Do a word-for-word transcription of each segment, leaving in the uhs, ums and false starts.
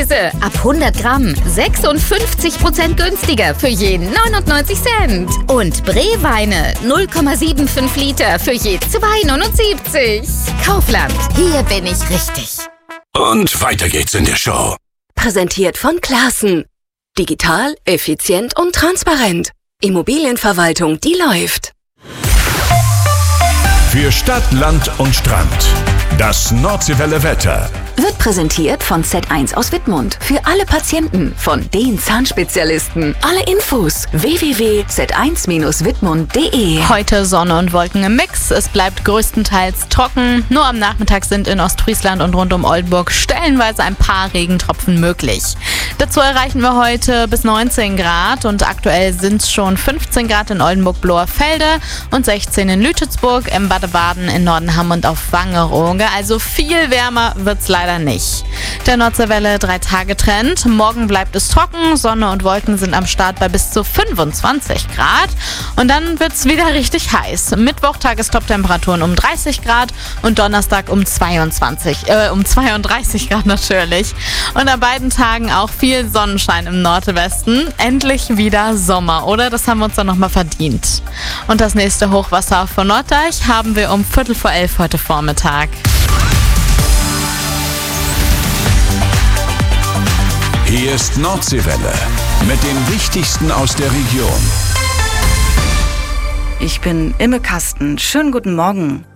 Käse ab hundert Gramm sechsundfünfzig Prozent günstiger für je neunundneunzig Cent. Und Bre-Weine null Komma fünfundsiebzig Liter für je zwei neunundsiebzig. Kaufland, hier bin ich richtig. Und weiter geht's in der Show. Präsentiert von Classen. Digital, effizient und transparent. Immobilienverwaltung, die läuft. Für Stadt, Land und Strand. Das Nordseewelle Wetter. Wird präsentiert von Z eins aus Wittmund. Für alle Patienten von den Zahnspezialisten. Alle Infos w w w punkt z eins Bindestrich wittmund punkt de. Heute Sonne und Wolken im Mix. Es bleibt größtenteils trocken. Nur am Nachmittag sind in Ostfriesland und rund um Oldenburg stellenweise ein paar Regentropfen möglich. Dazu erreichen wir heute bis neunzehn Grad und aktuell sind es schon fünfzehn Grad in Oldenburg-Bloerfelde und sechzehn in Lütetsburg, im Baden-Baden, in Nordenham und auf Wangerooge. Also viel wärmer wird's leider nicht. Der Nordseewelle drei Tage Trend. Morgen bleibt es trocken, Sonne und Wolken sind am Start bei bis zu fünfundzwanzig Grad und dann wird's wieder richtig heiß. Mittwoch Tagestop-Temperaturen um dreißig Grad und Donnerstag um zweiundzwanzig, äh, um zweiunddreißig Grad natürlich. Und an beiden Tagen auch viel Sonnenschein im Nordwesten. Endlich wieder Sommer, oder? Das haben wir uns dann nochmal verdient. Und das nächste Hochwasser von Norddeich haben wir um Viertel vor elf heute Vormittag. Hier ist Nordseewelle mit dem Wichtigsten aus der Region. Ich bin Imme Kasten. Schönen guten Morgen.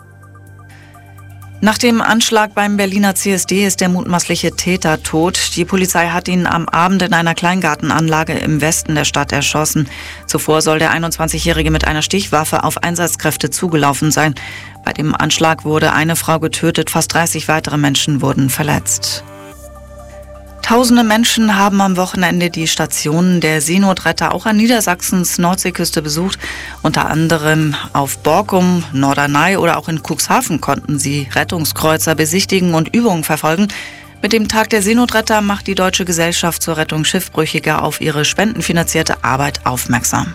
Nach dem Anschlag beim Berliner C S D ist der mutmaßliche Täter tot. Die Polizei hat ihn am Abend in einer Kleingartenanlage im Westen der Stadt erschossen. Zuvor soll der einundzwanzigjährige mit einer Stichwaffe auf Einsatzkräfte zugelaufen sein. Bei dem Anschlag wurde eine Frau getötet, fast dreißig weitere Menschen wurden verletzt. Tausende Menschen haben am Wochenende die Stationen der Seenotretter auch an Niedersachsens Nordseeküste besucht. Unter anderem auf Borkum, Norderney oder auch in Cuxhaven konnten sie Rettungskreuzer besichtigen und Übungen verfolgen. Mit dem Tag der Seenotretter macht die Deutsche Gesellschaft zur Rettung Schiffbrüchiger auf ihre spendenfinanzierte Arbeit aufmerksam.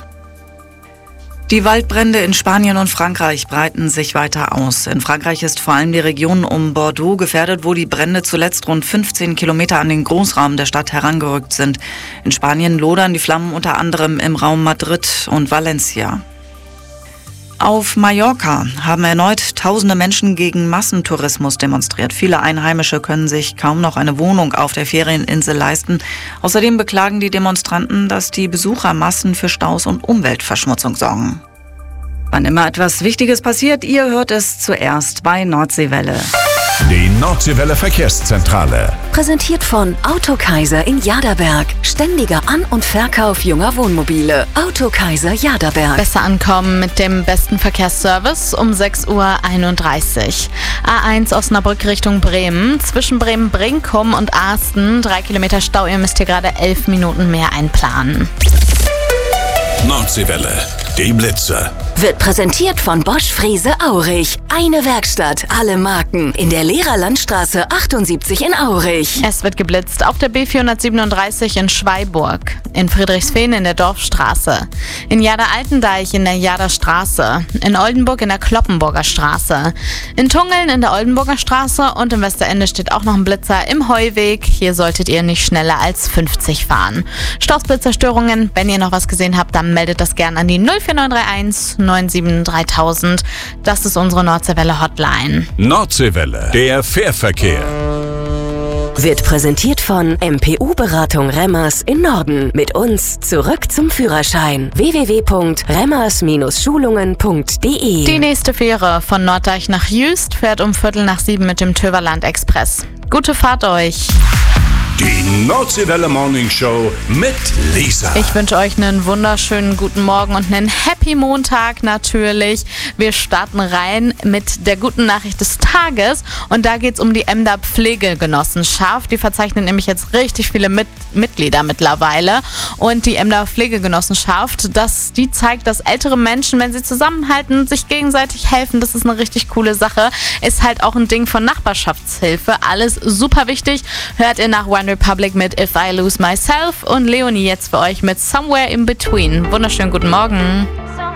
Die Waldbrände in Spanien und Frankreich breiten sich weiter aus. In Frankreich ist vor allem die Region um Bordeaux gefährdet, wo die Brände zuletzt rund fünfzehn Kilometer an den Großraum der Stadt herangerückt sind. In Spanien lodern die Flammen unter anderem im Raum Madrid und Valencia. Auf Mallorca haben erneut tausende Menschen gegen Massentourismus demonstriert. Viele Einheimische können sich kaum noch eine Wohnung auf der Ferieninsel leisten. Außerdem beklagen die Demonstranten, dass die Besuchermassen für Staus und Umweltverschmutzung sorgen. Wann immer etwas Wichtiges passiert, ihr hört es zuerst bei Nordseewelle. Die Nordseewelle Verkehrszentrale. Präsentiert von Autokaiser in Jaderberg. Ständiger An- und Verkauf junger Wohnmobile. Autokaiser Jaderberg. Besser ankommen mit dem besten Verkehrsservice um sechs Uhr einunddreißig. A eins Osnabrück Richtung Bremen. Zwischen Bremen-Brinkum und Arsten. Drei Kilometer Stau. Ihr müsst hier gerade elf Minuten mehr einplanen. Nordseewelle. Die Blitze. Wird präsentiert von Bosch Frese Aurich. Eine Werkstatt, alle Marken. In der Lehrerlandstraße achtundsiebzig in Aurich. Es wird geblitzt auf der B vierhundertsiebenunddreißig in Schweiburg, in Friedrichsfehn in der Dorfstraße, in Jader-Altendeich in der Jaderstraße, in Oldenburg in der Kloppenburger Straße, in Tungeln in der Oldenburger Straße und im Westerende steht auch noch ein Blitzer im Heuweg. Hier solltet ihr nicht schneller als fünfzig fahren. Stausblitzerstörungen, wenn ihr noch was gesehen habt, dann meldet das gerne an die null vier neun drei eins neun sieben drei tausend. Das ist unsere Nordseewelle Hotline. Nordseewelle, der Fährverkehr. Wird präsentiert von M P U-Beratung Remmers in Norden. Mit uns zurück zum Führerschein. w w w punkt remmers Schulungen punkt de. Die nächste Fähre von Norddeich nach Jüst fährt um Viertel nach sieben mit dem Töverland Express. Gute Fahrt euch. Die Nordseewelle Morning Show mit Lisa. Ich wünsche euch einen wunderschönen guten Morgen und einen Happy Montag natürlich. Wir starten rein mit der guten Nachricht des Tages und da geht es um die Emder Pflegegenossenschaft. Die verzeichnet nämlich jetzt richtig viele mit Mitglieder mittlerweile und die Emder Pflegegenossenschaft, das, die zeigt, dass ältere Menschen, wenn sie zusammenhalten, sich gegenseitig helfen, das ist eine richtig coole Sache. Ist halt auch ein Ding von Nachbarschaftshilfe. Alles super wichtig. Hört ihr nach One Republic mit If I Lose Myself und Leonie jetzt für euch mit Somewhere in Between. Wunderschönen guten Morgen.